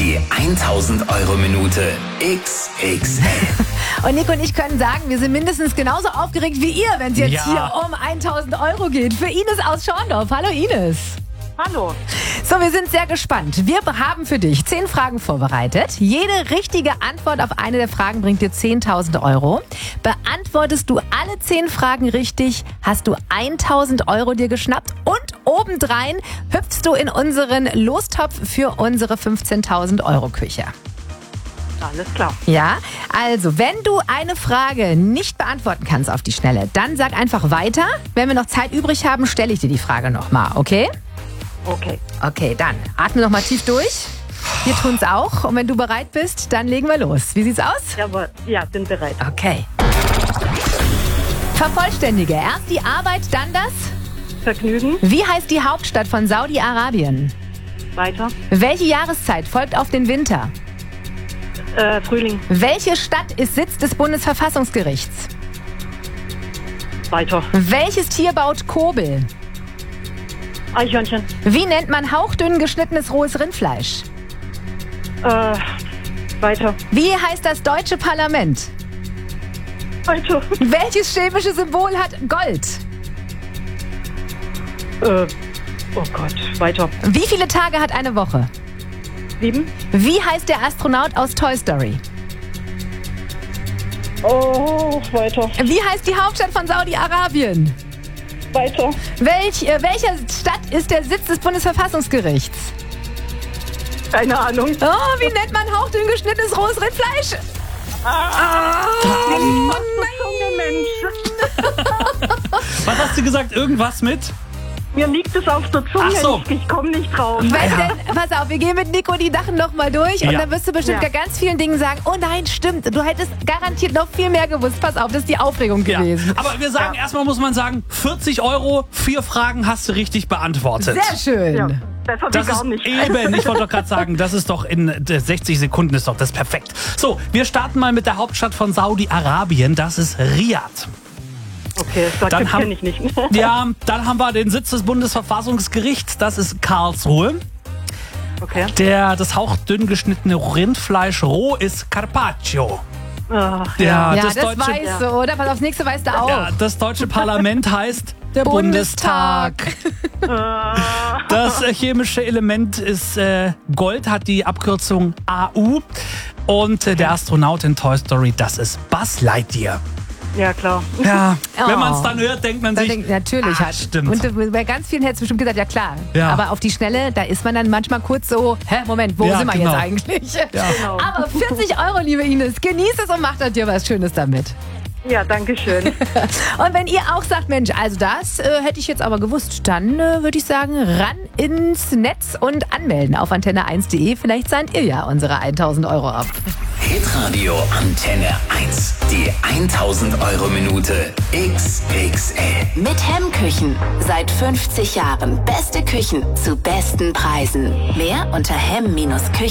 Die 1000-Euro-Minute XXL. Und Nico und ich können sagen, wir sind mindestens genauso aufgeregt wie ihr, wenn es jetzt hier um 1000 Euro geht. Für Ines aus Schorndorf. Hallo Ines. Hallo. So, wir sind sehr gespannt. Wir haben für dich 10 Fragen vorbereitet. Jede richtige Antwort auf eine der Fragen bringt dir 10.000 Euro. Beantwortest du alle 10 Fragen richtig, hast du 1.000 Euro dir geschnappt und obendrein hüpfst du in unseren Lostopf für unsere 15.000 Euro Küche. Alles klar. Ja, also wenn du eine Frage nicht beantworten kannst auf die Schnelle, dann sag einfach weiter. Wenn wir noch Zeit übrig haben, stelle ich dir die Frage nochmal, okay? Okay. Okay, dann atme noch mal tief durch. Wir tun's auch. Und wenn du bereit bist, dann legen wir los. Wie sieht's aus? Jawohl. Ja, bin bereit. Okay. Vervollständige. Erst die Arbeit, dann das. Vergnügen. Wie heißt die Hauptstadt von Saudi-Arabien? Weiter. Welche Jahreszeit folgt auf den Winter? Frühling. Welche Stadt ist Sitz des Bundesverfassungsgerichts? Weiter. Welches Tier baut Kobel? Eichhörnchen. Wie nennt man hauchdünn geschnittenes rohes Rindfleisch? Weiter. Wie heißt das deutsche Parlament? Weiter. Welches chemische Symbol hat Gold? Oh Gott. Weiter. Wie viele Tage hat eine Woche? 7. Wie heißt der Astronaut aus Toy Story? Oh, weiter. Wie heißt die Hauptstadt von Saudi-Arabien? Weiter. Welcher Stadt ist der Sitz des Bundesverfassungsgerichts? Keine Ahnung. Oh, wie nennt man hauchdünn geschnittenes rohes Rindfleisch? Mensch. Was hast du gesagt? Irgendwas mit? Mir liegt es auf der Zunge. Ach so. Ich komme nicht drauf. Pass auf, wir gehen mit Nico die Sachen nochmal durch und Ja. dann wirst du bestimmt bei ganz vielen Dingen sagen, oh nein, stimmt, du hättest garantiert noch viel mehr gewusst. Pass auf, das ist die Aufregung gewesen. Aber wir sagen, erstmal muss man sagen, 40 Euro, 4 Fragen hast du richtig beantwortet. Sehr schön. Ja, besser wie Das gar ist nicht. eben, ich wollte doch gerade sagen, das ist doch in 60 Sekunden ist doch das perfekt. So, wir starten mal mit der Hauptstadt von Saudi-Arabien, das ist Riyadh. Okay, das kenne ich nicht. Ja, dann haben wir den Sitz des Bundesverfassungsgerichts, das ist Karlsruhe. Okay. Das hauchdünn geschnittene Rindfleisch roh ist Carpaccio. Ach, Ja, Ja, das deutsche, weißt du, oder? Pass auf, das nächste weißt du auch. ja, das deutsche Parlament heißt der Bundestag. Das chemische Element ist Gold, hat die Abkürzung AU. Und der Astronaut in Toy Story, das ist Buzz Lightyear. Ja, klar. Ja, Oh. wenn man es dann hört, denkt man Dann sich, denkt, natürlich hat. stimmt. Und bei ganz vielen hätte es bestimmt gesagt, ja klar. Ja. Aber auf die Schnelle, da ist man dann manchmal kurz so, Moment, wo Ja, sind wir genau. jetzt eigentlich? Genau. Aber 40 Euro, liebe Ines, genieß es und macht dir was Schönes damit. Ja, danke schön. Und wenn ihr auch sagt, Mensch, also das hätte ich jetzt aber gewusst, dann würde ich sagen, ran ins Netz und anmelden auf antenne1.de. Vielleicht seid ihr ja unsere 1000 Euro ab. Hitradio Antenne 1. Die 1000-Euro-Minute XXL. Mit Hemmküchen. Seit 50 Jahren. Beste Küchen zu besten Preisen. Mehr unter hemm-küchen.de.